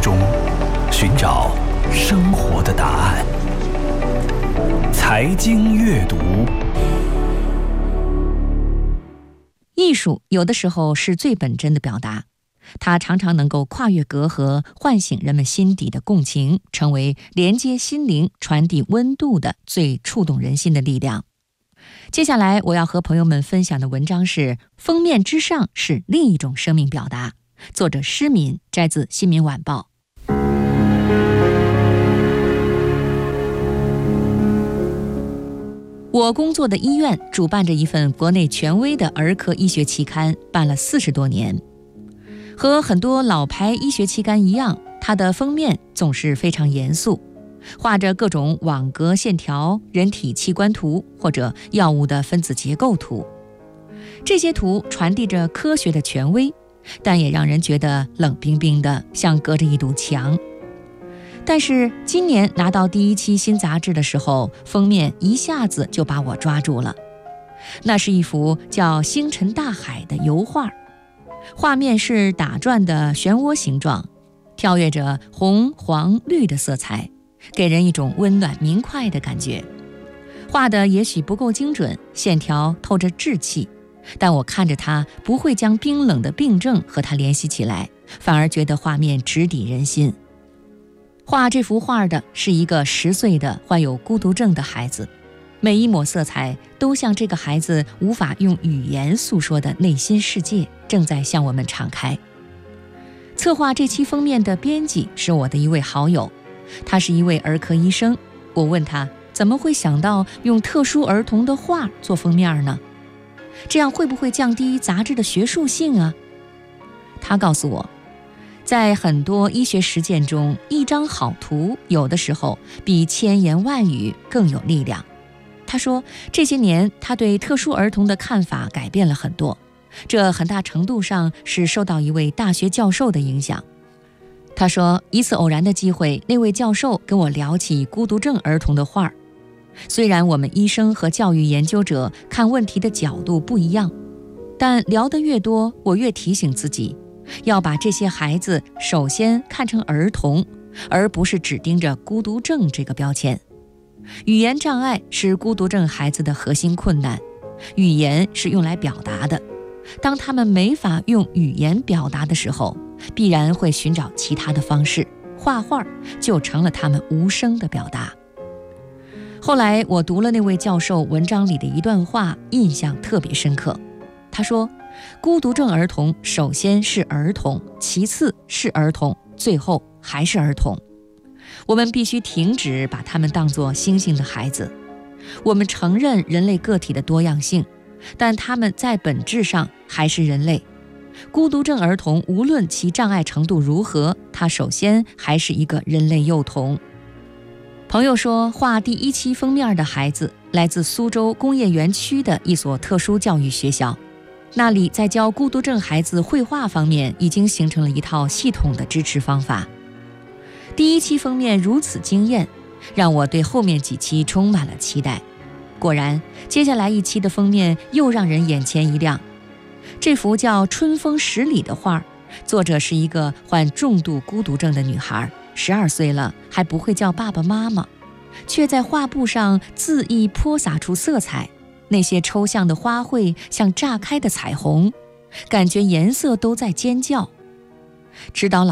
中寻找生活的答案。财经阅读， 艺术有的时候是最本真的表达，它常常能够跨越隔阂，唤醒人们心底的共情，成为连接心灵、传递温度的最触动人心的力量。接下来我要和朋友们分享的文章是《封面之上是另一种生命表达》，作者施敏，摘自《新民晚报》。我工作的医院主办着一份国内权威的儿科医学期刊，办了40多年。和很多老牌医学期刊一样，它的封面总是非常严肃，画着各种网格线条、人体器官图或者药物的分子结构图。这些图传递着科学的权威，但也让人觉得冷冰冰的，像隔着一堵墙。但是今年拿到第1期新杂志的时候，封面一下子就把我抓住了。那是一幅叫《星辰大海》的油画，画面是打转的漩涡形状，跳跃着红、黄、绿的色彩，给人一种温暖明快的感觉。画的也许不够精准，线条透着稚气，但我看着它不会将冰冷的病症和它联系起来，反而觉得画面直抵人心。画这幅画的是一个10岁的患有孤独症的孩子，每一抹色彩都像这个孩子无法用语言诉说的内心世界正在向我们敞开。策划这期封面的编辑是我的一位好友，他是一位儿科医生。我问他怎么会想到用特殊儿童的画做封面呢？这样会不会降低杂志的学术性啊？他告诉我，在很多医学实践中，一张好图有的时候比千言万语更有力量。他说，这些年他对特殊儿童的看法改变了很多，这很大程度上是受到一位大学教授的影响。他说，一次偶然的机会，那位教授跟我聊起孤独症儿童的画。虽然我们医生和教育研究者看问题的角度不一样，但聊得越多，我越提醒自己，要把这些孩子首先看成儿童，而不是只盯着孤独症这个标签。语言障碍是孤独症孩子的核心困难，语言是用来表达的，当他们没法用语言表达的时候，必然会寻找其他的方式，画画就成了他们无声的表达。后来我读了那位教授文章里的一段话，印象特别深刻。他说，孤独症儿童首先是儿童，其次是儿童，最后还是儿童。我们必须停止把他们当作星星的孩子。我们承认人类个体的多样性，但他们在本质上还是人类。孤独症儿童无论其障碍程度如何，他首先还是一个人类幼童。朋友说，画第1期封面的孩子来自苏州工业园区的一所特殊教育学校，那里在教孤独症孩子绘画方面已经形成了一套系统的支持方法。第1期封面如此惊艳，让我对后面几期充满了期待。果然，接下来1期的封面又让人眼前一亮。这幅叫《春风十里》的画，作者是一个患重度孤独症的女孩，12岁了，还不会叫爸爸妈妈，却在画布上恣意泼洒出色彩。那些抽象的花卉像炸开的彩虹，感觉颜色都在尖叫。指导老